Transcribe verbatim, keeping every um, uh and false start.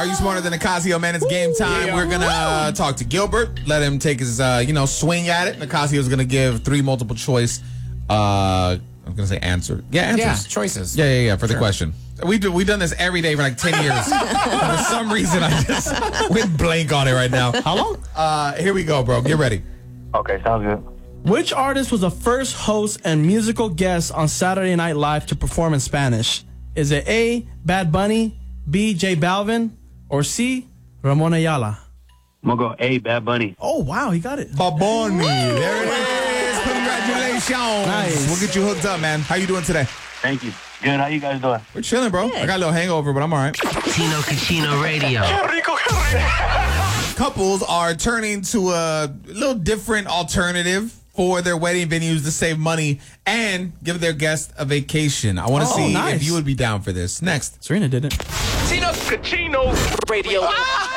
Are You Smarter Than Nicasio? Man, it's game time. We're going to uh, talk to Gilbert, let him take his, uh, you know, swing at it. Nicasio's going to give three multiple choice, uh, I'm going to say answer. Yeah, answers. Yeah, choices. Yeah, yeah, yeah, for sure. the question. We do, we've done this every day for like ten years. For some reason, I just went blank on it right now. How long? Uh, here we go, bro. Get ready. Okay, sounds good. Which artist was the first host and musical guest on Saturday Night Live to perform in Spanish? Is it A, Bad Bunny, B, J Balvin, or C, Ramon Ayala? I'm going to go A, Bad Bunny. Oh, wow, he got it. Baboni. There it is. Congratulations. Nice. We'll get you hooked up, man. How you doing today? Thank you. Good. How you guys doing? We're chilling, bro. I got a little hangover, but I'm all right. Tino Cucino Radio. Couples are turning to a little different alternative for their wedding venues to save money and give their guests a vacation. I want to Oh, see nice. if you would be down for this. Next. Serena didn't. Tino Cucino Radio.